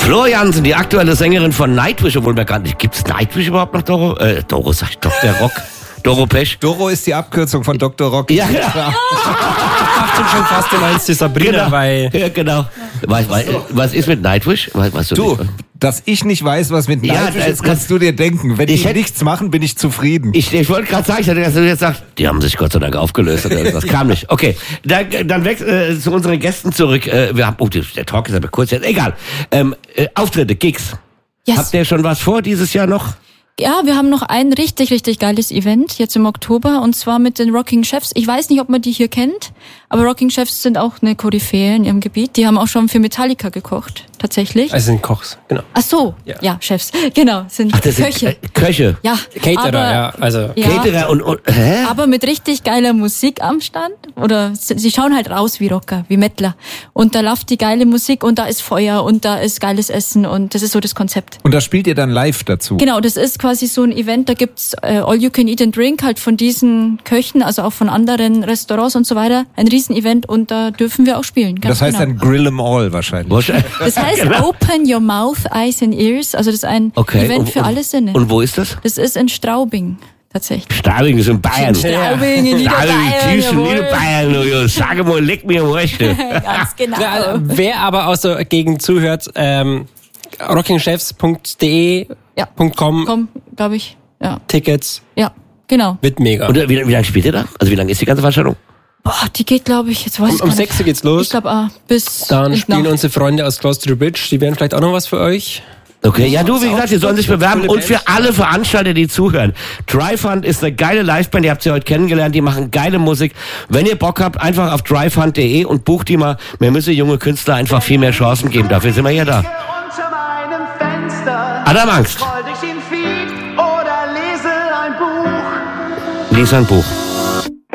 Jansen, die aktuelle Sängerin von Nightwish, obwohl mir gar nicht, gibt's Nightwish überhaupt noch, Doro? Doro sag ich doch, der Rock. Doro Pesch. Doro ist die Abkürzung von Dr. Rock. Ja, ja. Ich dachte schon fast, du meinst die Sabrina, Genau. weil... Ja, genau. Was ist mit Nightwish? Weißt Du, nicht? dass ich nicht weiß, was mit Ja, Nightwish das ist, kannst du dir denken. Wenn die hätte- nichts machen, bin ich zufrieden. Ich wollte gerade sagen, ich hatte dass du jetzt sagst, die haben sich Gott sei Dank aufgelöst oder das kam nicht. Okay, dann weg zu unseren Gästen zurück. Wir haben, der Talk ist aber kurz jetzt, egal. Auftritte, Gigs. Yes. Habt ihr schon was vor dieses Jahr noch? Ja, wir haben noch ein richtig, richtig geiles Event jetzt im Oktober und zwar mit den Rocking Chefs. Ich weiß nicht, ob man die hier kennt, aber Rocking Chefs sind auch eine Koryphäe in ihrem Gebiet. Die haben auch schon für Metallica gekocht, tatsächlich. Also sind Kochs, genau. Ach so, ja, Chefs, genau, sind Das Köche. sind Köche. Ja, Caterer, aber, ja, also... ja, Caterer und hä? aber mit richtig geiler Musik am Stand. Oder sie schauen halt raus wie Rocker, wie Mettler. Und da läuft die geile Musik und da ist Feuer und da ist geiles Essen und das ist so das Konzept. Und da spielt ihr dann live dazu. Genau, das ist quasi so ein Event, da gibt's All You Can Eat and Drink halt von diesen Köchen, also auch von anderen Restaurants und so weiter. Ein Riesen-Event und da dürfen wir auch spielen. Ganz Das heißt genau. dann Grill 'em All wahrscheinlich. Das heißt Open Your Mouth, Eyes and Ears, also das ist ein Okay, Event für alle Sinne. Und wo ist das? Das ist in Straubing, tatsächlich. Straubing ist in Bayern. Straubing in Niederbayern, Tschüss, jawohl. Niederbayern, du, sag mal, leck mir am Arsch. Ganz genau. Ja, wer aber aus der Gegend zuhört, rockingchefs.de.com, Komm, glaube ich. Ja, Tickets, ja, genau. wird mega. Und wie lange spielt ihr da? Also wie lange ist die ganze Veranstaltung? Boah, die geht, glaube ich, jetzt weiß ich Um gar nicht. 6 Uhr geht's los. Ich glaube, bis Dann in spielen Nacht. unsere Freunde aus Closter Bridge, die werden vielleicht auch noch was für euch. Okay, ja du, wie gesagt, die sollen sich bewerben coole und für alle Veranstalter, die zuhören. Dryfund ist eine geile Liveband, ihr habt sie heute kennengelernt, die machen geile Musik. Wenn ihr Bock habt, einfach auf dryfund.de und bucht die mal. Wir müssen junge Künstler einfach viel mehr Chancen geben, dafür sind wir hier da. Unter meinem Fenster Adam Angst, scroll ich in Feed oder lese ein Buch. lies ein Buch.